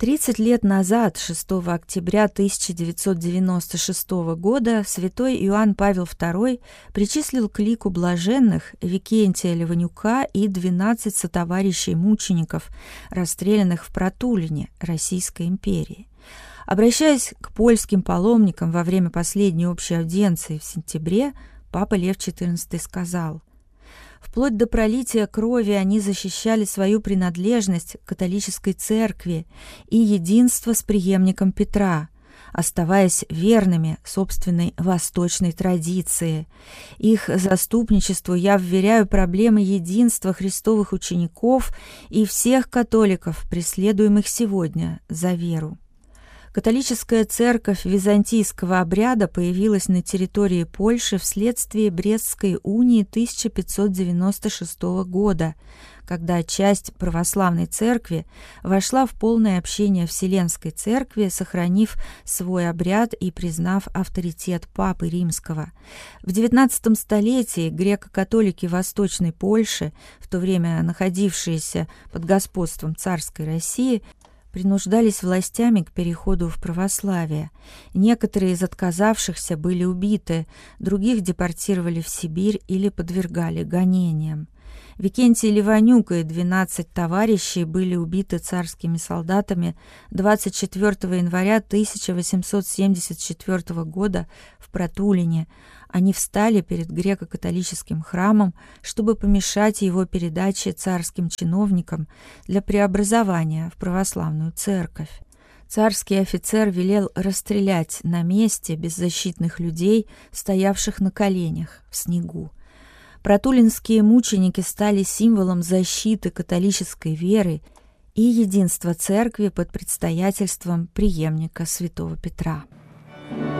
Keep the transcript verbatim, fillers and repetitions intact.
тридцать лет назад, шестого октября тысяча девятьсот девяносто шестого года, святой Иоанн Павел второй причислил к лику блаженных Викентия Леванюка и двенадцать сотоварищей мучеников, расстрелянных в Протулине Российской империи. Обращаясь к польским паломникам во время последней общей аудиенции в сентябре, папа Лев четырнадцатый сказал: «Вплоть до пролития крови они защищали свою принадлежность к католической церкви и единство с преемником Петра, оставаясь верными собственной восточной традиции. Их заступничеству я вверяю проблемы единства христовых учеников и всех католиков, преследуемых сегодня за веру». Католическая церковь византийского обряда появилась на территории Польши вследствие Брестской унии тысяча пятьсот девяносто шестого года, когда часть православной церкви вошла в полное общение Вселенской церкви, сохранив свой обряд и признав авторитет Папы Римского. В девятнадцатом столетии греко-католики Восточной Польши, в то время находившиеся под господством царской России, принуждались властями к переходу в православие. Некоторые из отказавшихся были убиты, других депортировали в Сибирь или подвергали гонениям. Викентий Леванюк и двенадцать товарищей были убиты царскими солдатами двадцать четвёртого января тысяча восемьсот семьдесят четвёртого года в Протулине. Они встали перед греко-католическим храмом, чтобы помешать его передаче царским чиновникам для преобразования в православную церковь. Царский офицер велел расстрелять на месте беззащитных людей, стоявших на коленях в снегу. Протулинские мученики стали символом защиты католической веры и единства церкви под предстоятельством преемника святого Петра.